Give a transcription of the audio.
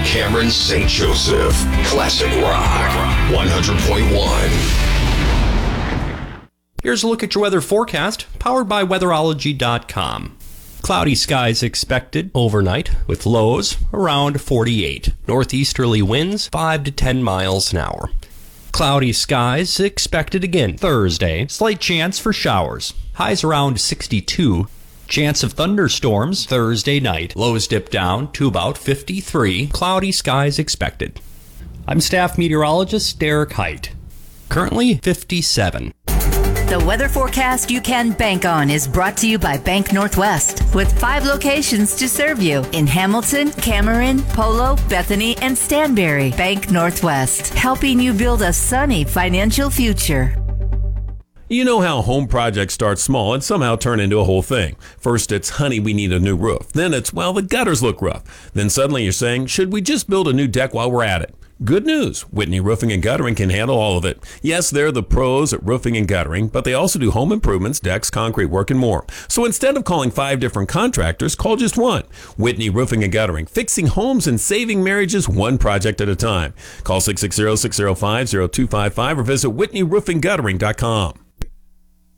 Cameron St. Joseph. Classic Rock 100.1. Here's a look at your weather forecast, powered by weatherology.com. Cloudy skies expected overnight with lows around 48. Northeasterly winds 5 to 10 miles an hour. Cloudy skies expected again Thursday. Slight chance for showers. Highs around 62. Chance of thunderstorms Thursday night. Lows dip down to about 53. Cloudy skies expected. I'm staff meteorologist Derek Height. Currently 57. The weather forecast you can bank on is brought to you by Bank Northwest, with 5 locations to serve you in Hamilton, Cameron, Polo, Bethany, and Stanberry. Bank Northwest, helping you build a sunny financial future. You know how home projects start small and somehow turn into a whole thing. First it's, honey, we need a new roof. Then it's, well, the gutters look rough. Then suddenly you're saying, should we just build a new deck while we're at it? Good news, Whitney Roofing and Guttering can handle all of it. Yes, they're the pros at roofing and guttering, but they also do home improvements, decks, concrete work, and more. So instead of calling 5 different contractors, call just one. Whitney Roofing and Guttering, fixing homes and saving marriages one project at a time. Call 660-605-0255 or visit WhitneyRoofingGuttering.com.